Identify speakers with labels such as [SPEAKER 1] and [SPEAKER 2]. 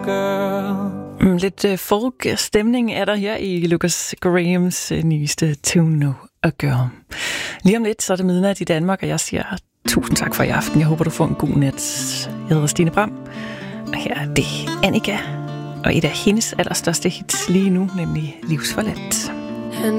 [SPEAKER 1] girl. Lidt folk-stemning er der her i Lucas Grahams nyeste To Know a Girl. Lige om lidt, så er det midnat i Danmark, og jeg siger tusind tak for i aften. Jeg håber, du får en god nat. Jeg hedder Stine Bram, og her er det Annika, og et af hendes allerstørste hits lige nu, nemlig Livsforladt.